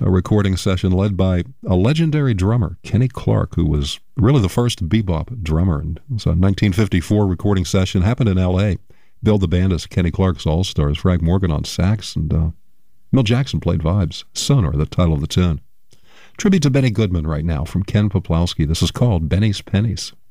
a recording session led by a legendary drummer, Kenny Clark, who was really the first bebop drummer. And it was a 1954 recording session, happened in L.A. Billed the band as Kenny Clark's All-Stars, Frank Morgan on sax, and Mel Jackson played vibes. Sonar, the title of the tune. Tribute to Benny Goodman right now from Ken Poplowski. This is called Benny's Pennies.